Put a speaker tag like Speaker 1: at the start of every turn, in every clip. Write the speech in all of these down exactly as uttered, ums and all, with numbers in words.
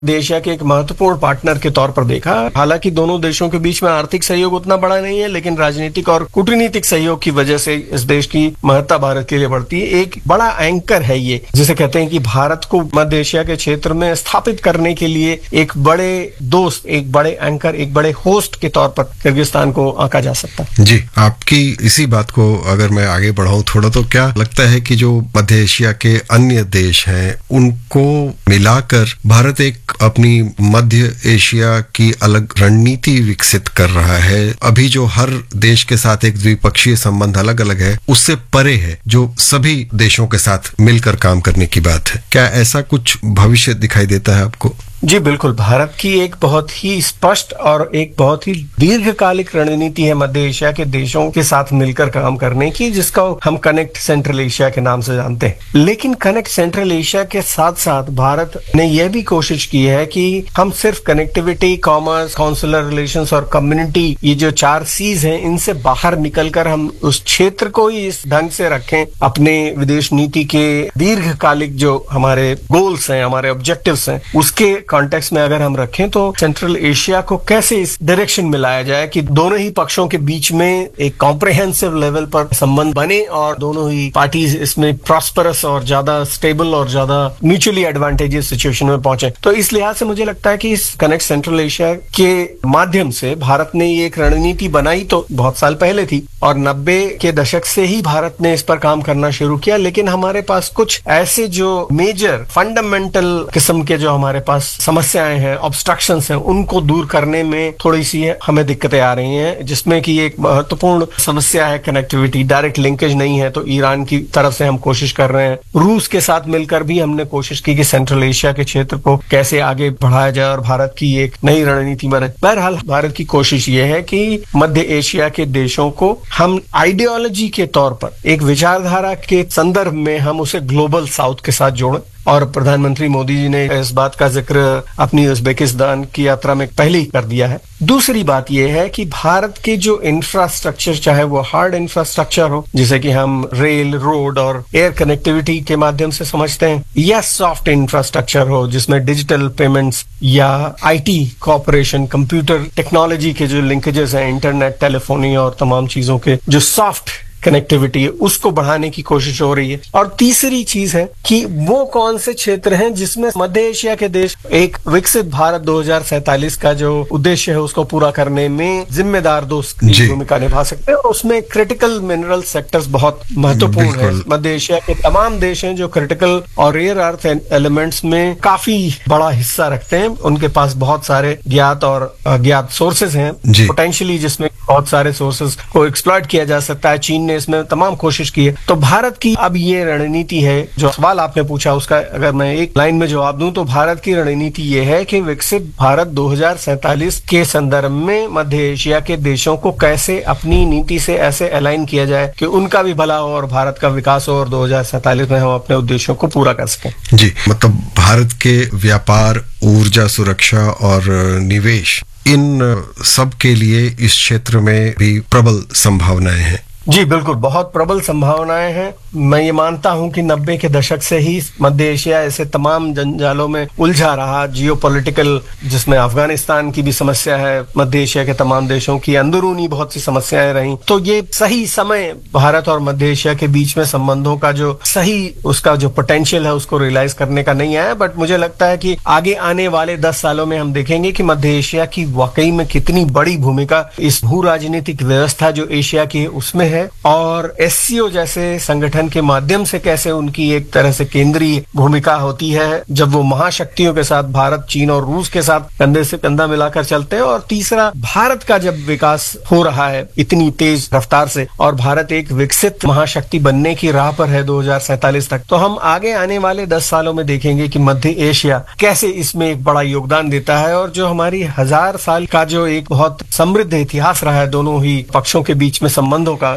Speaker 1: Asia के एक महत्वपूर्ण पार्टनर के तौर पर देखा। हालांकि दोनों देशों के बीच में आर्थिक सहयोग उतना बड़ा नहीं है, लेकिन राजनीतिक और कूटनीतिक सहयोग की वजह से इस देश की महत्ता भारत के लिए बढ़ती है। एक बड़ा एंकर है ये, जिसे कहते हैं कि भारत को मध्य एशिया के क्षेत्र में स्थापित करने के लिए एक बड़े दोस्त, एक बड़े एंकर, एक बड़े होस्ट के तौर पर किर्गिस्तान को आंका जा सकता है।
Speaker 2: जी, आपकी इसी बात को अगर मैं आगे बढ़ाऊं थोड़ा, तो क्या लगता है कि जो मध्य एशिया के अन्य देश हैं उनको मिलाकर भारत एक अपनी मध्य एशिया की अलग रणनीति विकसित कर रहा है? अभी जो हर देश के साथ एक द्विपक्षीय संबंध अलग अलग है, उससे परे है जो सभी देशों के साथ मिलकर काम करने की बात है। क्या ऐसा कुछ भविष्य दिखाई देता है आपको?
Speaker 1: जी बिल्कुल, भारत की एक बहुत ही स्पष्ट और एक बहुत ही दीर्घकालिक रणनीति है मध्य एशिया के देशों के साथ मिलकर काम करने की, जिसका हम कनेक्ट सेंट्रल एशिया के नाम से जानते हैं। लेकिन कनेक्ट सेंट्रल एशिया के साथ साथ भारत ने यह भी कोशिश की है कि हम सिर्फ कनेक्टिविटी, कॉमर्स, काउंसुलर रिलेशंस और कम्युनिटी, ये जो चार सीज हैं, इनसे बाहर निकलकर हम उस क्षेत्र को ही इस ढंग से रखें अपने विदेश नीति के दीर्घकालिक जो हमारे गोल्स हैं, हमारे ऑब्जेक्टिव्स हैं, उसके कॉन्टेक्स्ट में अगर हम रखें तो सेंट्रल एशिया को कैसे इस डायरेक्शन में लाया जाए कि दोनों ही पक्षों के बीच में एक कॉम्प्रिहेंसिव लेवल पर संबंध बने और दोनों ही पार्टीज इसमें प्रॉस्परस और ज्यादा स्टेबल और ज्यादा म्यूचुअली एडवांटेजियस सिचुएशन में पहुंचे। तो इस लिहाज से मुझे लगता है कि इस कनेक्ट सेंट्रल एशिया के माध्यम से भारत ने ये एक रणनीति बनाई तो बहुत साल पहले थी और नब्बे के दशक से ही भारत ने इस पर काम करना शुरू किया। लेकिन हमारे पास कुछ ऐसे जो मेजर फंडामेंटल किस्म के जो हमारे पास समस्याएं हैं, ऑब्स्ट्रक्शंस हैं, उनको दूर करने में थोड़ी सी हमें दिक्कतें आ रही हैं, जिसमें कि एक महत्वपूर्ण समस्या है कनेक्टिविटी। डायरेक्ट लिंकेज नहीं है, तो ईरान की तरफ से हम कोशिश कर रहे हैं। रूस के साथ मिलकर भी हमने कोशिश की कि सेंट्रल एशिया के क्षेत्र को कैसे आगे बढ़ाया जाए और भारत की एक नई रणनीति बने। बहरहाल भारत की कोशिश ये है कि मध्य एशिया के देशों को हम आइडियोलॉजी के तौर पर, एक विचारधारा के संदर्भ में हम उसे ग्लोबल साउथ के साथ जोड़ें। और प्रधानमंत्री मोदी जी ने इस बात का जिक्र अपनी उज्बेकिस्तान की यात्रा में पहले ही कर दिया है। दूसरी बात यह है कि भारत के जो इंफ्रास्ट्रक्चर, चाहे वो हार्ड इंफ्रास्ट्रक्चर हो, जिसे कि हम रेल, रोड और एयर कनेक्टिविटी के माध्यम से समझते हैं, या सॉफ्ट इंफ्रास्ट्रक्चर हो जिसमें डिजिटल पेमेंट्स या आईटी कॉर्पोरेशन, कंप्यूटर टेक्नोलॉजी के जो लिंकेजेस हैं, इंटरनेट, टेलीफोनी और तमाम चीजों के जो सॉफ्ट कनेक्टिविटी है, उसको बढ़ाने की कोशिश हो रही है। और तीसरी चीज है कि वो कौन से क्षेत्र हैं जिसमें मध्य एशिया के देश एक विकसित भारत दो हज़ार सैंतालीस का जो उद्देश्य है उसको पूरा करने में जिम्मेदार दोस्त की भूमिका निभा सकते हैं। और उसमें क्रिटिकल मिनरल सेक्टर्स बहुत महत्वपूर्ण है। मध्य एशिया के तमाम देश हैं जो क्रिटिकल और रेयर अर्थ एलिमेंट्स में काफी बड़ा हिस्सा रखते हैं। उनके पास बहुत सारे ज्ञात और अज्ञात सोर्सेज हैं पोटेंशियली, जिसमें बहुत सारे सोर्सेज को एक्सप्लॉइट किया जा सकता है। चीन इसमें तमाम कोशिश की है। तो भारत की अब ये रणनीति है, जो सवाल आपने पूछा उसका अगर मैं एक लाइन में जवाब दूं तो भारत की रणनीति ये है कि विकसित भारत दो हज़ार सैंतालीस के संदर्भ में मध्य एशिया के देशों को कैसे अपनी नीति से ऐसे अलाइन किया जाए कि उनका भी भला हो और भारत का विकास हो और दो हज़ार सैंतालीस में हम अपने उद्देश्यों को पूरा कर सकें। जी,
Speaker 2: मतलब भारत के व्यापार, ऊर्जा सुरक्षा और निवेश, इन सब के लिए इस क्षेत्र में भी प्रबल संभावनाएं हैं।
Speaker 1: जी बिल्कुल, बहुत प्रबल संभावनाएं हैं। मैं ये मानता हूं कि नब्बे के दशक से ही मध्य एशिया ऐसे तमाम जंजालों में उलझा रहा, जियोपॉलिटिकल, जिसमें अफगानिस्तान की भी समस्या है, मध्य एशिया के तमाम देशों की अंदरूनी बहुत सी समस्याएं रहीं। तो ये सही समय भारत और मध्य एशिया के बीच में संबंधों का जो सही उसका जो पोटेंशियल है उसको रियलाइज करने का नहीं आया। बट मुझे लगता है कि आगे आने वाले दस सालों में हम देखेंगे कि मध्य एशिया की वाकई में कितनी बड़ी भूमिका इस भू राजनीतिक व्यवस्था जो एशिया की है उसमें है, और एससीओ जैसे संगठन के माध्यम से कैसे उनकी एक तरह से केंद्रीय भूमिका होती है जब वो महाशक्तियों के साथ, भारत, चीन और रूस के साथ कंधे से कंधा मिलाकर चलते हैं। और तीसरा, भारत का जब विकास हो रहा है इतनी तेज रफ्तार से और भारत एक विकसित महाशक्ति बनने की राह पर है दो हज़ार सैंतालीस तक, तो हम आगे आने वाले दस सालों में देखेंगे कि मध्य एशिया कैसे इसमें एक बड़ा योगदान देता है। और जो हमारी हजार साल का जो एक बहुत समृद्ध इतिहास रहा है दोनों ही पक्षों के बीच में संबंधों का,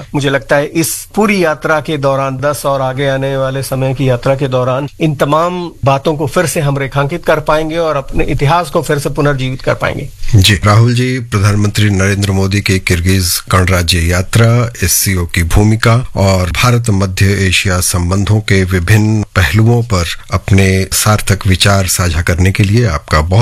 Speaker 1: मुझे लगता है इस पूरी यात्रा के दौरान, दस और आगे आने वाले समय की यात्रा के दौरान, इन तमाम बातों को फिर से हम रेखांकित कर पाएंगे और अपने इतिहास को फिर से पुनर्जीवित कर पाएंगे।
Speaker 2: जी राहुल जी, प्रधानमंत्री नरेंद्र मोदी की किर्गिज गणराज्य यात्रा, एससीओ की भूमिका और भारत मध्य एशिया संबंधों के विभिन्न पहलुओं पर अपने सार्थक विचार साझा करने के लिए आपका बहुत